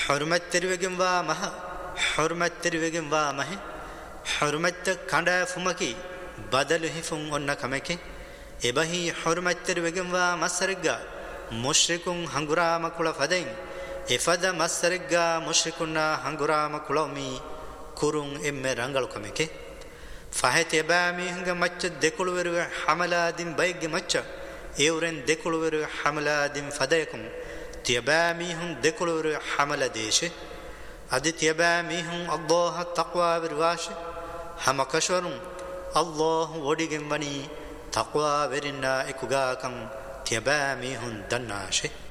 حرمت ترويجم وامه حرمت ترويجم وامه حرمت كندا فمكي بدله فم ونكمكي إبهي حرمت ترويجم وامسرجا مشركون هنغرام كلا فدين إفدا مسرجا مشركونا هنغرام كلامي كورون إم رانغلو كمكي فهت يبامي هنغ مچ دكولور حملا دين بيج مچ يورن دكولور حملا دين فدايكم تيبامي هم دكولور حملا ديشه ادي تيبامي هم الله تقوى برواش هم كشورون الله وديگم بني تقوى ورنا اكوغا كم تيبامي هم دناشه